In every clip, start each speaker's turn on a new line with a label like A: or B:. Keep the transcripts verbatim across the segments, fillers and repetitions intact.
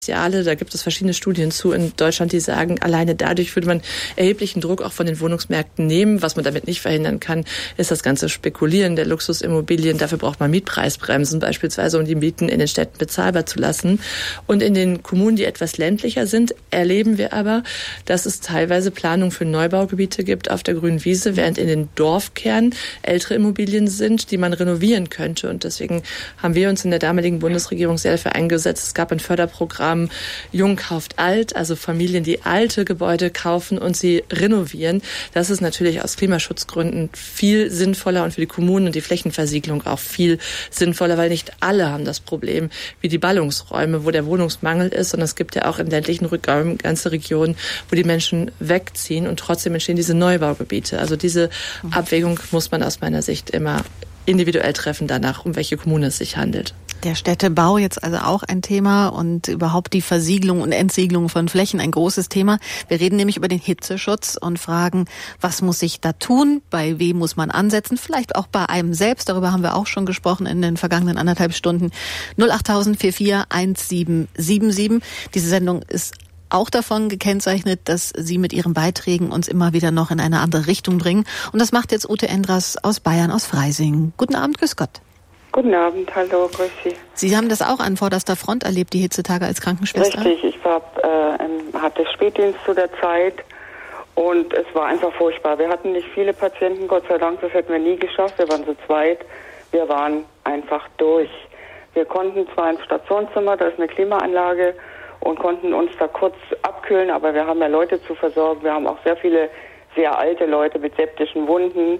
A: Da gibt es verschiedene Studien zu in Deutschland, die sagen, alleine dadurch würde man erheblichen Druck auch von den Wohnungsmärkten nehmen. Was man damit nicht verhindern kann, ist das ganze Spekulieren der Luxusimmobilien. Dafür braucht man Mietpreisbremsen beispielsweise, um die Mieten in den Städten bezahlbar zu lassen. Und in den Kommunen, die etwas ländlicher sind, erleben wir aber, dass es teilweise Planungen für Neubaugebiete gibt auf der grünen Wiese, während in den Dorfkernen ältere Immobilien sind, die man renovieren könnte. Und deswegen haben wir uns in der damaligen Bundesregierung sehr dafür eingesetzt. Es gab ein Förderprogramm Jung kauft alt, also Familien, die alte Gebäude kaufen und sie renovieren. Das ist natürlich aus Klimaschutzgründen viel sinnvoller und für die Kommunen und die Flächenversiegelung auch viel sinnvoller, weil nicht alle haben das Problem wie die Ballungsräume, wo der Wohnungsmangel ist, sondern es gibt ja auch in ländlichen Räumen ganze Regionen, wo die Menschen wegziehen und trotzdem entstehen diese Neubaugebiete. Also diese Abwägung muss man aus meiner Sicht immer individuell treffen danach, um welche Kommune es sich handelt.
B: Der Städtebau jetzt also auch ein Thema und überhaupt die Versiegelung und Entsiegelung von Flächen ein großes Thema. Wir reden nämlich über den Hitzeschutz und fragen, was muss sich da tun, bei wem muss man ansetzen, vielleicht auch bei einem selbst. Darüber haben wir auch schon gesprochen in den vergangenen anderthalb Stunden. null acht null null vier vier eins sieben sieben sieben. Diese Sendung ist auch davon gekennzeichnet, dass Sie mit Ihren Beiträgen uns immer wieder noch in eine andere Richtung bringen. Und das macht jetzt Ute Endras aus Bayern, aus Freising. Guten Abend, grüß Gott.
C: Guten Abend, hallo, grüß Sie.
B: Sie haben das auch an vorderster Front erlebt, die Hitzetage als Krankenschwester?
C: Richtig, ich war, äh, hatte Spätdienst zu der Zeit und es war einfach furchtbar. Wir hatten nicht viele Patienten, Gott sei Dank, das hätten wir nie geschafft, wir waren zu zweit. Wir waren einfach durch. Wir konnten zwar ins Stationszimmer, da ist eine Klimaanlage, und konnten uns da kurz abkühlen, aber wir haben ja Leute zu versorgen. Wir haben auch sehr viele sehr alte Leute mit septischen Wunden,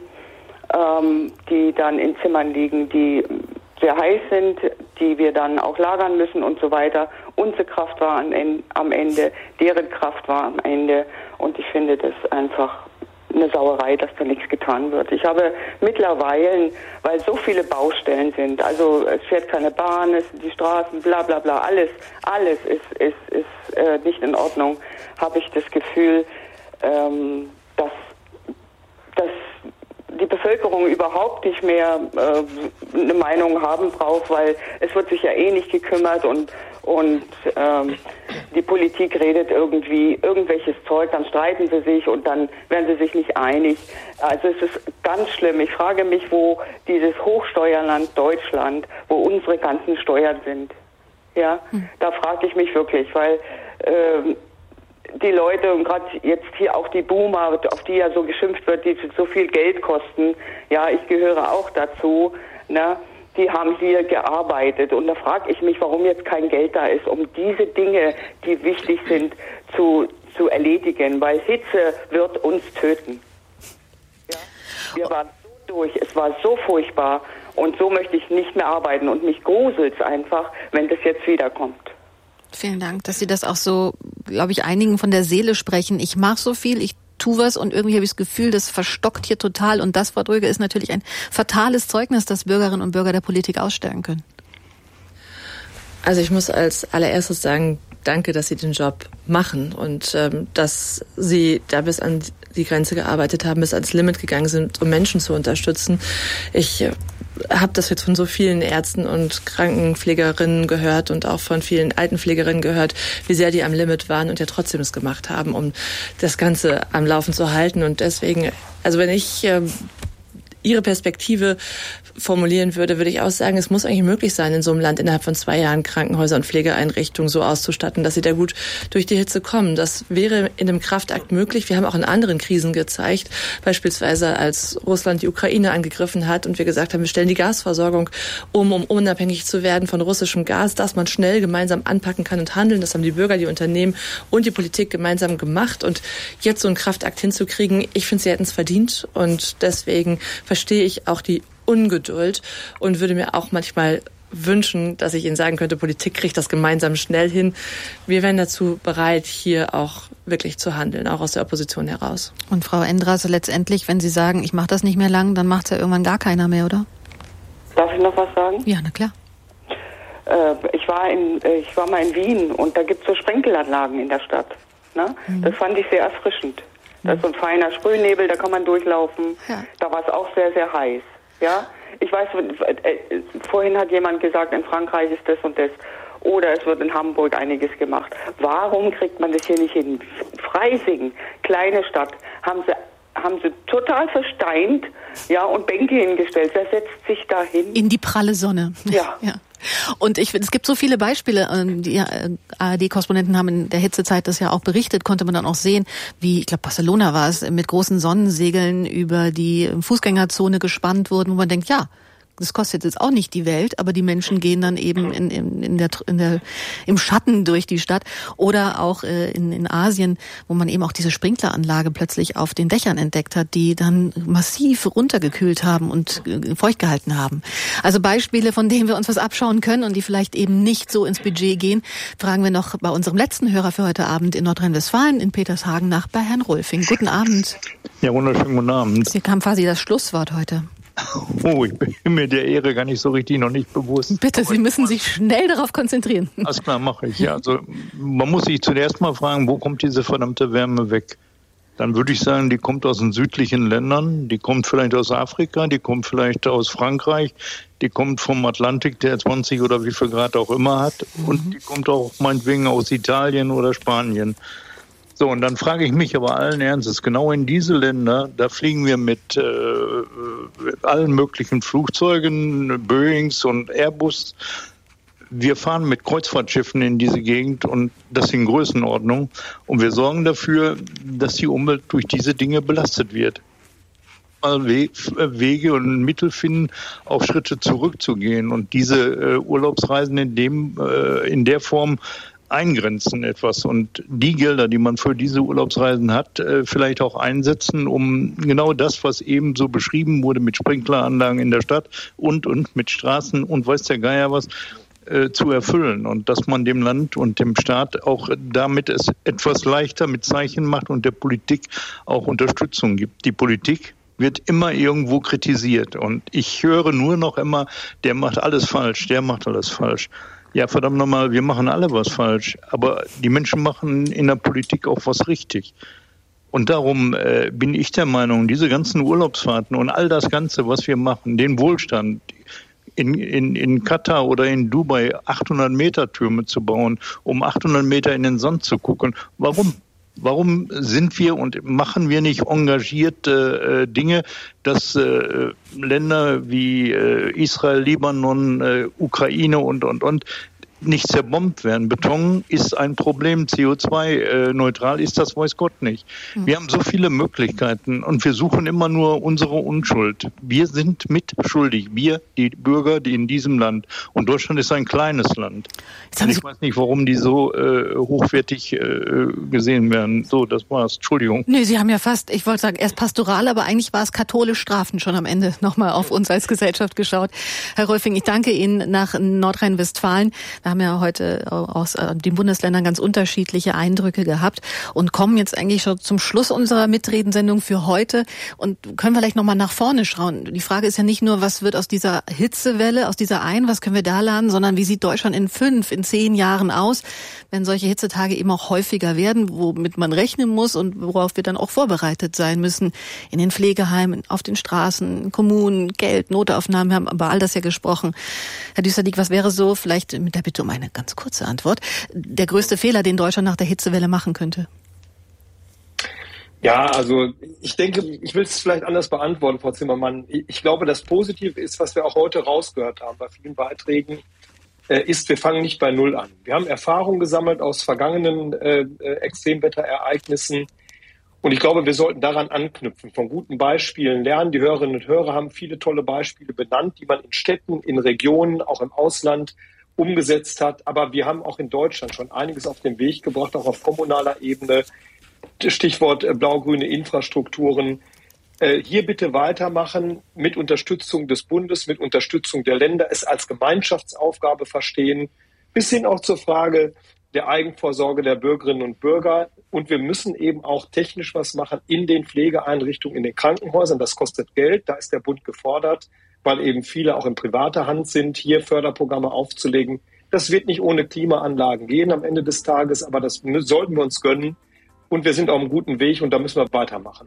C: ähm, die dann in Zimmern liegen, die sehr heiß sind, die wir dann auch lagern müssen und so weiter. Unsere Kraft war am Ende, deren Kraft war am Ende und ich finde das einfach eine Sauerei, dass da nichts getan wird. Ich habe mittlerweile, weil so viele Baustellen sind, also es fährt keine Bahn, es sind die Straßen, bla bla bla, alles, alles ist, ist, ist äh, nicht in Ordnung, habe ich das Gefühl, ähm, dass, dass die Bevölkerung überhaupt nicht mehr äh, eine Meinung haben braucht, weil es wird sich ja eh nicht gekümmert und und ähm, die Politik redet irgendwie irgendwelches Zeug, dann streiten sie sich und dann werden sie sich nicht einig. Also es ist ganz schlimm. Ich frage mich, wo dieses Hochsteuerland Deutschland, wo unsere ganzen Steuern sind. Ja, hm. Da frage ich mich wirklich, weil ähm, die Leute und gerade jetzt hier auch die Boomer, auf die ja so geschimpft wird, die so viel Geld kosten, ja, ich gehöre auch dazu, ne? Die haben hier gearbeitet und da frage ich mich, warum jetzt kein Geld da ist, um diese Dinge, die wichtig sind, zu, zu erledigen, weil Hitze wird uns töten. Ja? Wir waren so durch, es war so furchtbar und so möchte ich nicht mehr arbeiten und mich gruselt es einfach, wenn das jetzt wiederkommt.
B: Vielen Dank, dass Sie das auch so, glaube ich, einigen von der Seele sprechen. Ich mache so viel, ich tu was und irgendwie habe ich das Gefühl, das verstockt hier total und das, Frau Dröge, ist natürlich ein fatales Zeugnis, das Bürgerinnen und Bürger der Politik ausstellen können.
A: Also ich muss als allererstes sagen, danke, dass Sie den Job machen und ähm, dass Sie da bis an die Grenze gearbeitet haben, bis ans Limit gegangen sind, um Menschen zu unterstützen. Ich äh, habe das jetzt von so vielen Ärzten und Krankenpflegerinnen gehört und auch von vielen Altenpflegerinnen gehört, wie sehr die am Limit waren und ja trotzdem es gemacht haben, um das Ganze am Laufen zu halten. Und deswegen, also wenn ich äh, Ihre Perspektive formulieren würde, würde ich auch sagen, es muss eigentlich möglich sein, in so einem Land innerhalb von zwei Jahren Krankenhäuser und Pflegeeinrichtungen so auszustatten, dass sie da gut durch die Hitze kommen. Das wäre in dem Kraftakt möglich. Wir haben auch in anderen Krisen gezeigt, beispielsweise als Russland die Ukraine angegriffen hat und wir gesagt haben, wir stellen die Gasversorgung um, um unabhängig zu werden von russischem Gas, dass man schnell gemeinsam anpacken kann und handeln. Das haben die Bürger, die Unternehmen und die Politik gemeinsam gemacht. Und jetzt so einen Kraftakt hinzukriegen, ich finde, sie hätten es verdient. Und deswegen verstehe ich auch die Ungeduld und würde mir auch manchmal wünschen, dass ich Ihnen sagen könnte, Politik kriegt das gemeinsam schnell hin. Wir wären dazu bereit, hier auch wirklich zu handeln, auch aus der Opposition heraus.
B: Und Frau Endras, letztendlich, wenn Sie sagen, ich mache das nicht mehr lang, dann macht es ja irgendwann gar keiner mehr, oder?
C: Darf ich noch was sagen?
B: Ja, na klar.
C: Äh, ich war in, ich war mal in Wien und da gibt es so Sprenkelanlagen in der Stadt. Ne? Mhm. Das fand ich sehr erfrischend. Da ist so ein feiner Sprühnebel, da kann man durchlaufen. Ja. Da war es auch sehr, sehr heiß. Ja, ich weiß, äh, vorhin hat jemand gesagt, in Frankreich ist das und das. Oder es wird in Hamburg einiges gemacht. Warum kriegt man das hier nicht hin? Freising, kleine Stadt, haben sie haben sie total versteint, ja, und Bänke hingestellt. Wer setzt sich da hin?
B: In die pralle Sonne.
C: Ja.
B: ja. Und ich finde, es gibt so viele Beispiele. Die A R D-Korrespondenten haben in der Hitzezeit das ja auch berichtet, konnte man dann auch sehen, wie, ich glaube, Barcelona war es, mit großen Sonnensegeln über die Fußgängerzone gespannt wurden, wo man denkt, ja, das kostet jetzt auch nicht die Welt, aber die Menschen gehen dann eben in, in, in der, in der, im Schatten durch die Stadt. Oder auch äh, in, in Asien, wo man eben auch diese Sprinkleranlage plötzlich auf den Dächern entdeckt hat, die dann massiv runtergekühlt haben und äh, feucht gehalten haben. Also Beispiele, von denen wir uns was abschauen können und die vielleicht eben nicht so ins Budget gehen, fragen wir noch bei unserem letzten Hörer für heute Abend in Nordrhein-Westfalen, in Petershagen, nach bei Herrn Rolfing. Guten Abend.
D: Ja, wunderschönen guten Abend.
B: Sie kam quasi das Schlusswort heute.
D: Oh, ich bin mir der Ehre gar nicht so richtig noch nicht bewusst.
B: Bitte, Sie müssen sich schnell darauf konzentrieren.
D: Alles klar, mache ich. Ja, also man muss sich zuerst mal fragen, wo kommt diese verdammte Wärme weg? Dann würde ich sagen, die kommt aus den südlichen Ländern, die kommt vielleicht aus Afrika, die kommt vielleicht aus Frankreich, die kommt vom Atlantik, der zwanzig oder wie viel Grad auch immer hat, mhm. und die kommt auch meinetwegen aus Italien oder Spanien. So, und dann frage ich mich aber allen Ernstes, genau in diese Länder, da fliegen wir mit äh, allen möglichen Flugzeugen, Boeings und Airbus. Wir fahren mit Kreuzfahrtschiffen in diese Gegend und das in Größenordnung. Und wir sorgen dafür, dass die Umwelt durch diese Dinge belastet wird. Mal Wege und Mittel finden, auch Schritte zurückzugehen und diese äh, Urlaubsreisen in dem, äh, in der Form eingrenzen etwas und die Gelder, die man für diese Urlaubsreisen hat, vielleicht auch einsetzen, um genau das, was eben so beschrieben wurde mit Sprinkleranlagen in der Stadt und und mit Straßen und weiß der Geier was, äh, zu erfüllen und dass man dem Land und dem Staat auch damit es etwas leichter mit Zeichen macht und der Politik auch Unterstützung gibt. Die Politik wird immer irgendwo kritisiert und ich höre nur noch immer, der macht alles falsch, der macht alles falsch. Ja, verdammt nochmal, wir machen alle was falsch, aber die Menschen machen in der Politik auch was richtig. Und darum äh, bin ich der Meinung, diese ganzen Urlaubsfahrten und all das Ganze, was wir machen, den Wohlstand, in, in, in Katar oder in Dubai achthundert Meter Türme zu bauen, um achthundert Meter in den Sand zu gucken. Warum? Warum sind wir und machen wir nicht engagierte äh, Dinge, dass äh, Länder wie äh, Israel, Libanon, äh, Ukraine und, und, und nicht zerbombt werden? Beton ist ein Problem, C O zwei neutral ist das, weiß Gott nicht. Wir haben so viele Möglichkeiten und wir suchen immer nur unsere Unschuld. Wir sind mitschuldig, wir, die Bürger, die in diesem Land. Und Deutschland ist ein kleines Land. Und ich weiß nicht, warum die so äh, hochwertig äh, gesehen werden. So, das war's. Entschuldigung.
B: Nee, Sie haben ja fast, ich wollte sagen, erst pastoral, aber eigentlich war es katholisch strafend schon am Ende nochmal auf uns als Gesellschaft geschaut. Herr Rolfing, ich danke Ihnen nach Nordrhein-Westfalen. Wir haben ja heute aus den Bundesländern ganz unterschiedliche Eindrücke gehabt und kommen jetzt eigentlich schon zum Schluss unserer Mitredensendung für heute und können vielleicht nochmal nach vorne schauen. Die Frage ist ja nicht nur, was wird aus dieser Hitzewelle, aus dieser einen, was können wir da lernen, sondern wie sieht Deutschland in fünf, in zehn Jahren aus, wenn solche Hitzetage eben auch häufiger werden, womit man rechnen muss und worauf wir dann auch vorbereitet sein müssen. In den Pflegeheimen, auf den Straßen, Kommunen, Geld, Notaufnahmen, wir haben über all das ja gesprochen. Herr Düsterdiek, was wäre so, vielleicht mit der Bitte um eine ganz kurze Antwort, der größte Fehler, den Deutschland nach der Hitzewelle machen könnte?
E: Ja, also ich denke, ich will es vielleicht anders beantworten, Frau Zimmermann. Ich glaube, das Positive ist, was wir auch heute rausgehört haben bei vielen Beiträgen, ist, wir fangen nicht bei Null an. Wir haben Erfahrungen gesammelt aus vergangenen äh, Extremwetterereignissen und ich glaube, wir sollten daran anknüpfen, von guten Beispielen lernen. Die Hörerinnen und Hörer haben viele tolle Beispiele benannt, die man in Städten, in Regionen, auch im Ausland umgesetzt hat. Aber wir haben auch in Deutschland schon einiges auf den Weg gebracht, auch auf kommunaler Ebene. Stichwort blau-grüne Infrastrukturen. Hier bitte weitermachen mit Unterstützung des Bundes, mit Unterstützung der Länder, es als Gemeinschaftsaufgabe verstehen, bis hin auch zur Frage der Eigenvorsorge der Bürgerinnen und Bürger. Und wir müssen eben auch technisch was machen in den Pflegeeinrichtungen, in den Krankenhäusern. Das kostet Geld, da ist der Bund gefordert, weil eben viele auch in privater Hand sind, hier Förderprogramme aufzulegen. Das wird nicht ohne Klimaanlagen gehen am Ende des Tages, aber das sollten wir uns gönnen. Und wir sind auf einem guten Weg und da müssen wir weitermachen.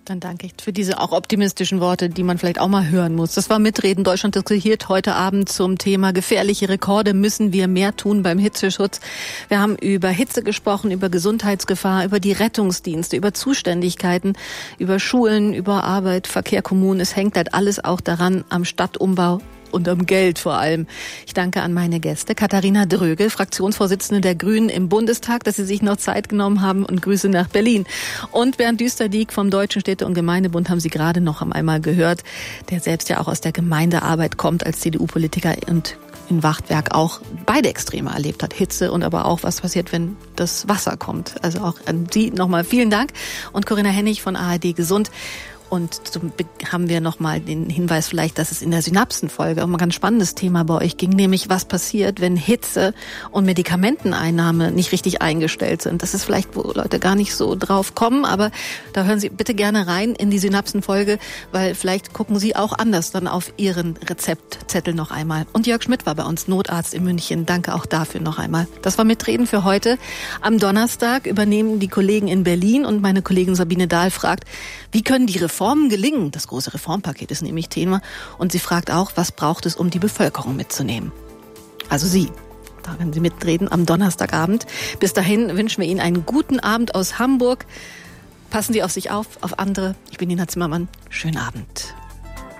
B: Dann danke ich für diese auch optimistischen Worte, die man vielleicht auch mal hören muss. Das war Mitreden Deutschland diskutiert heute Abend zum Thema gefährliche Rekorde. Müssen wir mehr tun beim Hitzeschutz? Wir haben über Hitze gesprochen, über Gesundheitsgefahr, über die Rettungsdienste, über Zuständigkeiten, über Schulen, über Arbeit, Verkehr, Kommunen. Es hängt halt alles auch daran am Stadtumbau und am Geld vor allem. Ich danke an meine Gäste. Katharina Drögel, Fraktionsvorsitzende der Grünen im Bundestag, dass Sie sich noch Zeit genommen haben, und Grüße nach Berlin. Und Bernd Düsterdieck vom Deutschen Städte- und Gemeindebund haben Sie gerade noch einmal gehört, der selbst ja auch aus der Gemeindearbeit kommt als C D U-Politiker und in Wachtwerk auch beide Extreme erlebt hat. Hitze und aber auch, was passiert, wenn das Wasser kommt. Also auch an Sie nochmal vielen Dank. Und Corinna Hennig von A R D Gesund. Und zum haben wir nochmal den Hinweis vielleicht, dass es in der Synapsenfolge um ein ganz spannendes Thema bei euch ging, nämlich was passiert, wenn Hitze und Medikamenteneinnahme nicht richtig eingestellt sind. Das ist vielleicht, wo Leute gar nicht so drauf kommen, aber da hören Sie bitte gerne rein in die Synapsenfolge, weil vielleicht gucken Sie auch anders dann auf Ihren Rezeptzettel noch einmal. Und Jörg Schmidt war bei uns, Notarzt in München. Danke auch dafür noch einmal. Das war Mitreden für heute. Am Donnerstag übernehmen die Kollegen in Berlin und meine Kollegin Sabine Dahl fragt, wie können die Reformen gelingen? Das große Reformpaket ist nämlich Thema. Und sie fragt auch, was braucht es, um die Bevölkerung mitzunehmen? Also Sie, da können Sie mitreden am Donnerstagabend. Bis dahin wünschen wir Ihnen einen guten Abend aus Hamburg. Passen Sie auf sich auf, auf andere. Ich bin Nina Zimmermann. Schönen Abend.